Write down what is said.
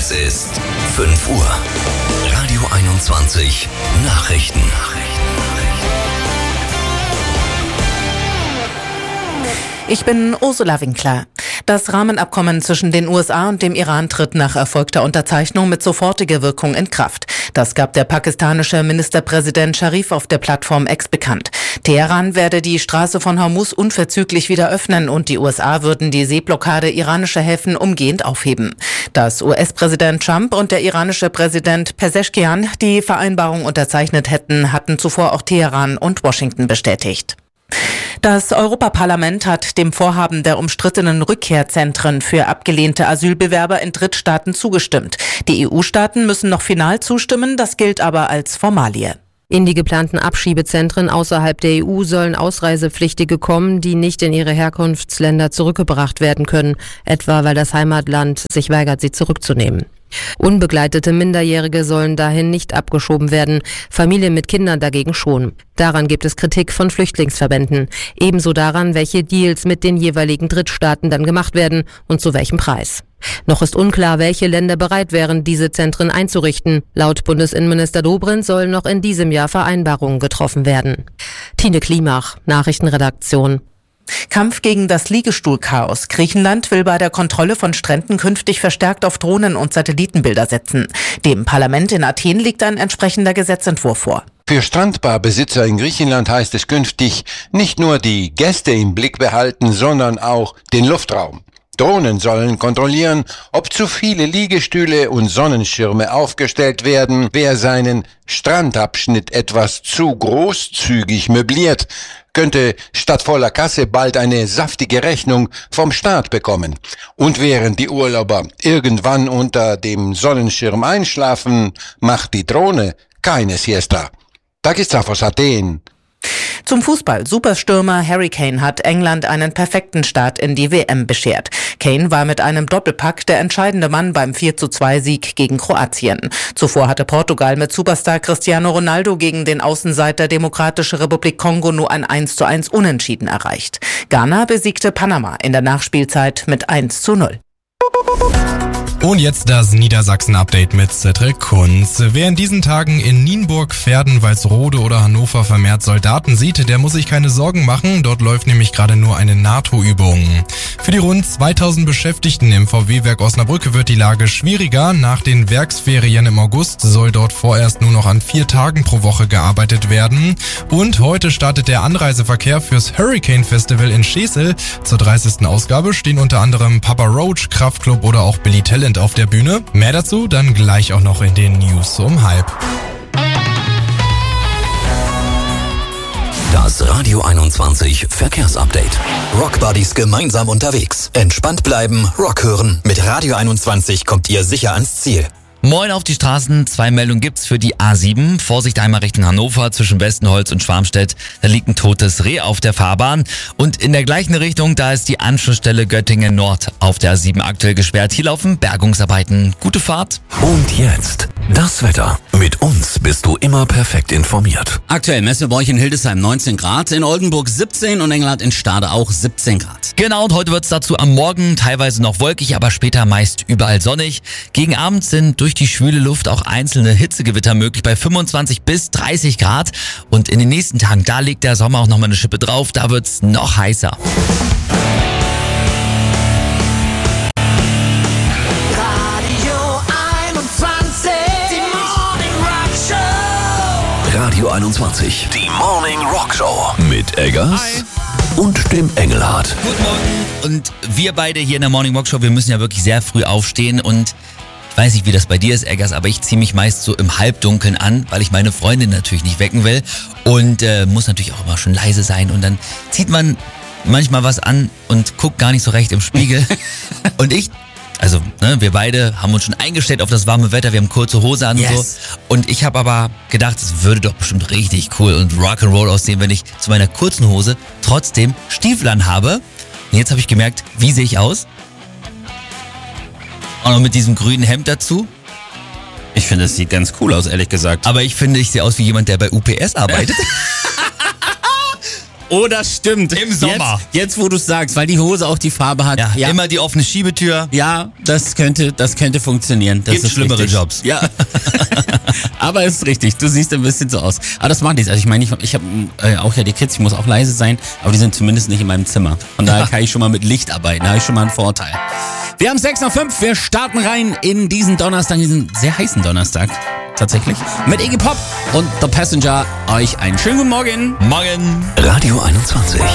Es ist 5 Uhr. Radio 21 Nachrichten. Ich bin Ursula Winkler. Das Rahmenabkommen zwischen den USA und dem Iran tritt nach erfolgter Unterzeichnung mit sofortiger Wirkung in Kraft. Das gab der pakistanische Ministerpräsident Sharif auf der Plattform X bekannt. Teheran werde die Straße von Hormuz unverzüglich wieder öffnen und die USA würden die Seeblockade iranischer Häfen umgehend aufheben. Dass US-Präsident Trump und der iranische Präsident Pezeshkian die Vereinbarung unterzeichnet hätten, hatten zuvor auch Teheran und Washington bestätigt. Das Europaparlament hat dem Vorhaben der umstrittenen Rückkehrzentren für abgelehnte Asylbewerber in Drittstaaten zugestimmt. Die EU-Staaten müssen noch final zustimmen, das gilt aber als Formalie. In die geplanten Abschiebezentren außerhalb der EU sollen Ausreisepflichtige kommen, die nicht in ihre Herkunftsländer zurückgebracht werden können, etwa weil das Heimatland sich weigert, sie zurückzunehmen. Unbegleitete Minderjährige sollen dahin nicht abgeschoben werden, Familien mit Kindern dagegen schon. Daran gibt es Kritik von Flüchtlingsverbänden. Ebenso daran, welche Deals mit den jeweiligen Drittstaaten dann gemacht werden und zu welchem Preis. Noch ist unklar, welche Länder bereit wären, diese Zentren einzurichten. Laut Bundesinnenminister Dobrindt sollen noch in diesem Jahr Vereinbarungen getroffen werden. Tine Klimach, Nachrichtenredaktion. Kampf gegen das Liegestuhlchaos. Griechenland will bei der Kontrolle von Stränden künftig verstärkt auf Drohnen und Satellitenbilder setzen. Dem Parlament in Athen liegt ein entsprechender Gesetzentwurf vor. Für Strandbarbesitzer in Griechenland heißt es künftig nicht nur die Gäste im Blick behalten, sondern auch den Luftraum. Drohnen sollen kontrollieren, ob zu viele Liegestühle und Sonnenschirme aufgestellt werden, wer seinen Strandabschnitt etwas zu großzügig möbliert, könnte statt voller Kasse bald eine saftige Rechnung vom Staat bekommen. Und während die Urlauber irgendwann unter dem Sonnenschirm einschlafen, macht die Drohne keine Siesta. Takistan aus Athen. Zum Fußball. Superstürmer Harry Kane hat England einen perfekten Start in die WM beschert. Kane war mit einem Doppelpack der entscheidende Mann beim 4:2-Sieg gegen Kroatien. Zuvor hatte Portugal mit Superstar Cristiano Ronaldo gegen den Außenseiter Demokratische Republik Kongo nur ein 1:1 Unentschieden erreicht. Ghana besiegte Panama in der Nachspielzeit mit 1:0. Und jetzt das Niedersachsen-Update mit Cedric Kunz. Wer in diesen Tagen in Nienburg, Verden, Walsrode oder Hannover vermehrt Soldaten sieht, der muss sich keine Sorgen machen. Dort läuft nämlich gerade nur eine NATO-Übung. Für die rund 2000 Beschäftigten im VW-Werk Osnabrück wird die Lage schwieriger. Nach den Werksferien im August soll dort vorerst nur noch an 4 Tagen pro Woche gearbeitet werden. Und heute startet der Anreiseverkehr fürs Hurricane Festival in Schesel. Zur 30. Ausgabe stehen unter anderem Papa Roach, Kraftklub oder auch Billy Talent auf der Bühne. Mehr dazu dann gleich auch noch in den News um 12:30. Das Radio 21 Verkehrsupdate. Rockbuddies gemeinsam unterwegs. Entspannt bleiben, Rock hören. Mit Radio 21 kommt ihr sicher ans Ziel. Moin auf die Straßen, 2 Meldungen gibt's für die A7. Vorsicht einmal Richtung Hannover zwischen Westenholz und Schwarmstedt. Da liegt ein totes Reh auf der Fahrbahn. Und in der gleichen Richtung, da ist die Anschlussstelle Göttingen Nord auf der A7 aktuell gesperrt. Hier laufen Bergungsarbeiten. Gute Fahrt. Und jetzt das Wetter. Mit uns bist du immer perfekt informiert. Aktuell messen wir bei euch in Hildesheim 19 Grad, in Oldenburg 17 und Engelhardt in Stade auch 17 Grad. Genau, und heute wird's dazu am Morgen teilweise noch wolkig, aber später meist überall sonnig. Gegen Abend sind durch die schwüle Luft auch einzelne Hitzegewitter möglich bei 25 bis 30 Grad. Und in den nächsten Tagen, da legt der Sommer auch nochmal eine Schippe drauf, da wird's noch heißer. Radio 21, die Morning Rock Show mit Eggers und dem Engelhardt. Guten Morgen. Und wir beide hier in der Morning Rock Show, wir müssen ja wirklich sehr früh aufstehen und ich weiß nicht, wie das bei dir ist, Eggers, aber ich ziehe mich meist so im Halbdunkeln an, weil ich meine Freundin natürlich nicht wecken will und muss natürlich auch immer schon leise sein und dann zieht man manchmal was an und guckt gar nicht so recht im Spiegel und wir beide haben uns schon eingestellt auf das warme Wetter, wir haben kurze Hose an und so. Und ich habe aber gedacht, es würde doch bestimmt richtig cool und Rock'n'Roll aussehen, wenn ich zu meiner kurzen Hose trotzdem Stiefel anhabe. Und jetzt habe ich gemerkt, wie sehe ich aus? Auch noch mit diesem grünen Hemd dazu. Ich finde, es sieht ganz cool aus, ehrlich gesagt. Aber ich finde, ich sehe aus wie jemand, der bei UPS arbeitet. Oh, das stimmt. Im Sommer. Jetzt wo du es sagst, weil die Hose auch die Farbe hat. Ja, immer die offene Schiebetür. Ja, das könnte funktionieren. Das Gibt ist schlimmere richtig. Jobs. Ja. Aber ist richtig, du siehst ein bisschen so aus. Aber das macht nichts. Also ich meine, ich habe auch ja die Kids, ich muss auch leise sein, aber die sind zumindest nicht in meinem Zimmer. Von daher kann ich schon mal mit Licht arbeiten, da habe ich schon mal einen Vorteil. Wir haben 6:05, wir starten rein in diesen Donnerstag, diesen sehr heißen Donnerstag. Tatsächlich. Mit Iggy Pop und The Passenger. Euch einen schönen guten Morgen. Morgen. Radio 21.